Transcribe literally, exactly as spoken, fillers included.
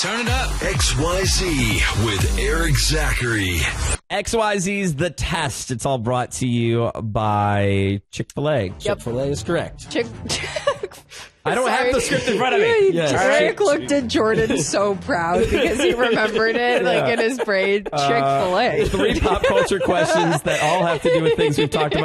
Turn it up. X Y Z with Eric Zachary. X Y Z's The Test. It's all brought to you by Chick-fil-A. Yep. Chick-fil-A is correct. Chick. I don't Sorry. have the script in front of me. Yeah, Yes. Eric looked at Jordan so proud because he remembered it, Yeah. like in his brain. Chick-fil-A. Uh, three pop culture questions that all have to do with things we've talked about